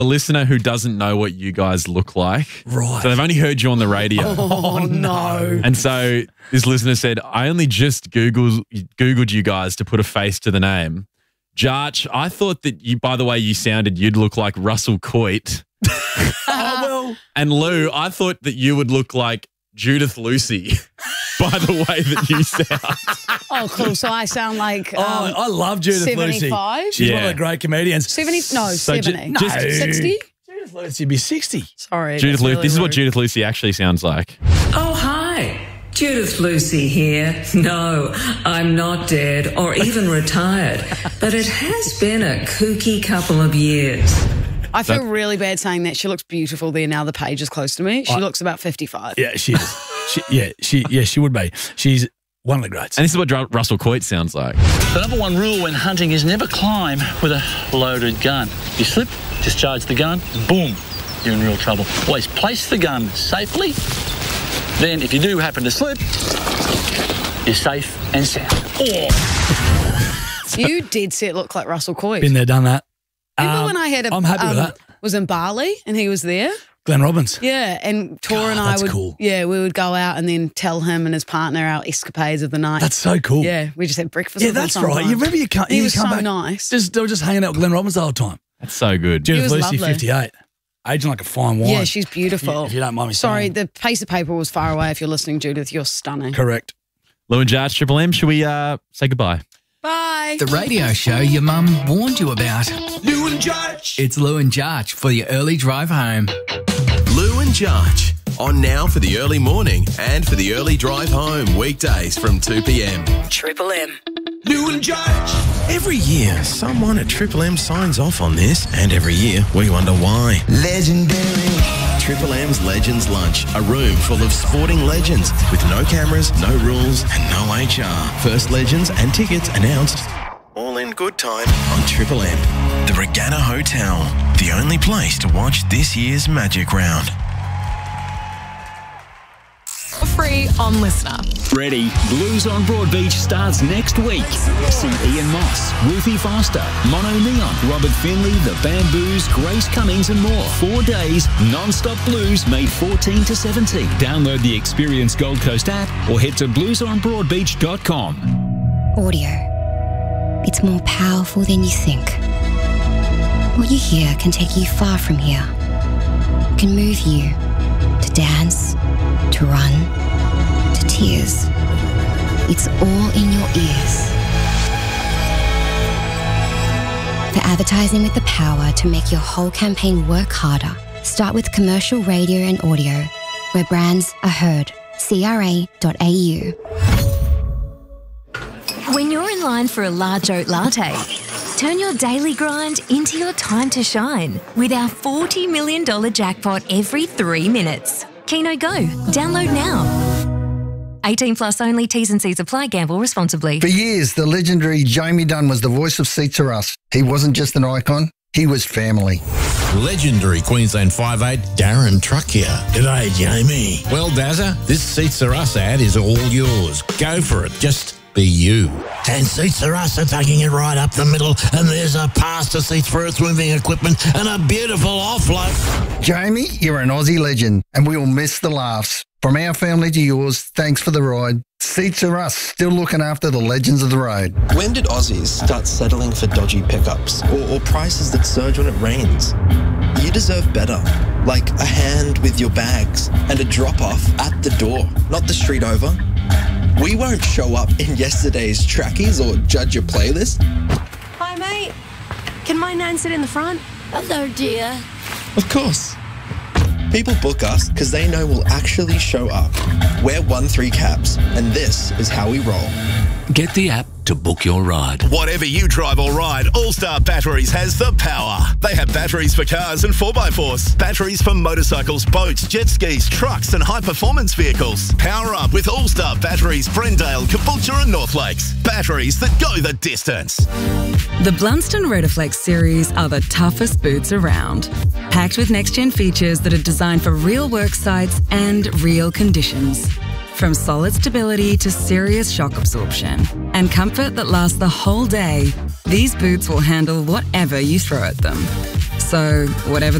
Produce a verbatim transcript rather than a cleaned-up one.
a listener who doesn't know what you guys look like. Right. So they've only heard you on the radio. Oh, no. And so this listener said, I only just Googled, Googled you guys to put a face to the name. Jarch, I thought that you, by the way you sounded, you'd look like Russell Coit. Oh, well. And Lou, I thought that you would look like Judith Lucy by the way that you sound. Oh, cool. So I sound like um, Oh, I love Judith seventy-five? Lucy. She's Yeah. one of the great comedians. seventy? No, So ju- seventy. just- sixty? Judith Lucy would be sixty. Sorry. Judith that's Lucy. really This is what rude. Judith Lucy actually sounds like. Oh, hi. Judith Lucy here. No, I'm not dead or even retired, but it has been a kooky couple of years. I feel really bad saying that. She looks beautiful there now the page is close to me. She I- looks about fifty-five. Yeah, she is. She, yeah, she yeah, she would be. She's one of the greats. And this is what Dr- Russell Coit sounds like. The number one rule when hunting is never climb with a loaded gun. You slip, discharge the gun, boom, you're in real trouble. Always place the gun safely. Then if you do happen to slip, you're safe and sound. Oh. You did set look like Russell Coit. Been there, done that. Remember Um, when I had a I'm happy um, with that. was in Bali and he was there? Glenn Robbins. Yeah, and Tor God, and I that's would cool. yeah, we would go out and then tell him and his partner our escapades of the night. That's so cool. Yeah, we just had breakfast Yeah, with him that's right. sometimes. You remember you can't. He you was come so back, nice. Just they were just hanging out with Glenn Robbins the whole time. That's so good. Judith was Lucy, lovely. fifty-eight, aging like a fine wine. Yeah, she's beautiful. If you don't mind me Sorry, saying. the piece of paper was far away. If you're listening, Judith, you're stunning. Correct. Lou and Jarch, Triple M, should we uh, say goodbye? Bye. The radio show your mum warned you about. Lou and Jarch. It's Lou and Jarch for your early drive home. Lou and Jarch, on now for the early morning and for the early drive home, weekdays from two p.m. Triple M. Lou and Jarch. Every year, someone at Triple M signs off on this, and every year we wonder why. Legendary. Triple M's Legends Lunch, a room full of sporting legends with no cameras, no rules, and no H R. First legends and tickets announced. All in good time on Triple M. The Regatta Hotel, the only place to watch this year's Magic Round. Free on Listener. Ready? Blues on Broadbeach starts next week. See Ian Moss, Ruthie Foster, Mono Neon, Robert Finley, The Bamboos, Grace Cummings and more. Four days, non-stop blues May fourteenth to seventeenth. Download the Experience Gold Coast app or head to blues on broadbeach dot com. Audio. It's more powerful than you think. What you hear can take you far from here. Can move you to dance, to run, to tears. It's all in your ears. For advertising with the power to make your whole campaign work harder, start with commercial radio and audio, where brands are heard. C R A dot A U. When you're in line for a large oat latte, turn your daily grind into your time to shine with our forty million dollars jackpot every three minutes. Keno Go. Download now. eighteen plus only. T's and C's apply. Gamble responsibly. For years, the legendary Jamie Dunn was the voice of Seats Are Us. He wasn't just an icon, he was family. Legendary Queensland five eight Darren Truck here. G'day, Jamie. Well, Dazza, this Seats Are Us ad is all yours. Go for it. Just be you. And Seats Are Us are taking it right up the middle, and there's a pass to seats for earth-moving equipment and a beautiful offload. Jamie, you're an Aussie legend, and we will miss the laughs. From our family to yours, thanks for the ride. Seats Are Us, still looking after the legends of the road. When did Aussies start settling for dodgy pickups or, or prices that surge when it rains? You deserve better, like a hand with your bags and a drop-off at the door, not the street over. We won't show up in yesterday's trackies or judge your playlist. Hi, mate. Can my nan sit in the front? Hello, dear. Of course. People book us because they know we'll actually show up. We're one three cabs, and this is how we roll. Get the app to book your ride. Whatever you drive or ride, All Star Batteries has the power. They have batteries for cars and four by fours, batteries for motorcycles, boats, jet skis, trucks and high-performance vehicles. Power up with All Star Batteries, Brendale, Caboolture and North Lakes. Batteries that go the distance. The Blunston Rotoflex series are the toughest boots around. Packed with next-gen features that are designed for real work sites and real conditions. From solid stability to serious shock absorption and comfort that lasts the whole day, these boots will handle whatever you throw at them. So, whatever